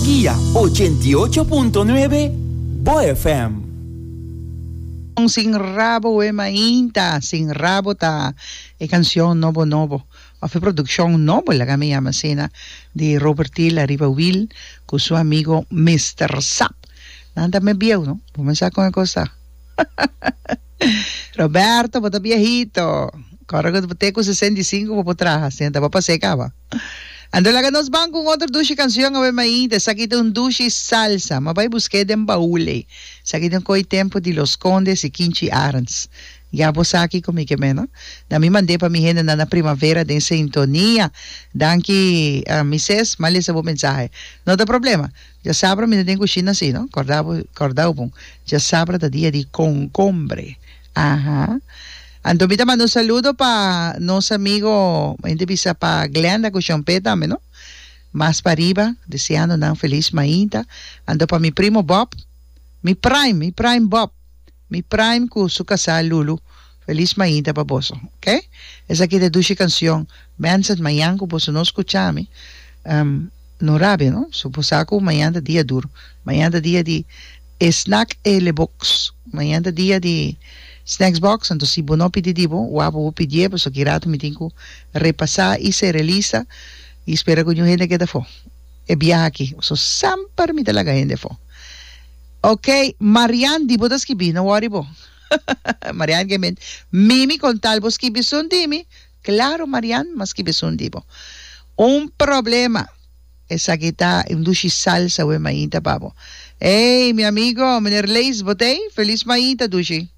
Guía 88.9 Bo FM. Sin rabo mainta, sin rabo ta canción novo. Fue producción novo la que me llama cena de Robert Hill Arribaville con su amigo Mr. Zap. Nada me vio, ¿no? Comenzar con la cosa. Roberto, bota viejito. Corre que te con 65 por atrás, sienta para secaba. Ando la que nos van con otra duche canción a ver mainta, saquita un duche salsa, ma vai buscar den baúle. Saquita un coi tempo de Los Condes e Quincy Arns. Ya vos aqui comigo menos. Da me mandei para mi gente na primavera de sintonia. Danke a Mrs. Mal esse mensagem. Não tem problema. Já sabe, me tem coxina assim, não? Cordava bom. Já sabe da dia de concombre. Ajá. Então, me mando um saludo para nosso amigo, a gente pisa para Glenda com champeta, não? Mais para arriba, desejando um feliz mainta. Ando para mi primo Bob, mi prime Bob. Mi prime com su casal Lulu. Feliz mainta para vos, ok? Essa aqui de duche canção. Benção manhã com vos não escuchame. No rabe, não? Suposaco manhã de dia duro. Manhã de dia de snack ele box. Manhã de dia de snacks box. Então se não pedir, o abo pedir, porque que rato me tenho repassar e se realiza e espera que a gente quede fora. É viaja aqui. So sempre me talaga gente fora. Ok, Marianne, di botas kibi, no worry bo. Marianne que Mimi con tal vos kibi son dimi. Claro, Marianne, mas kibi son dibo. Un problema. Esa que está en dushi salsa o en maíta, pavo. Hey, mi amigo, mener leis botei, feliz maíta, dushi.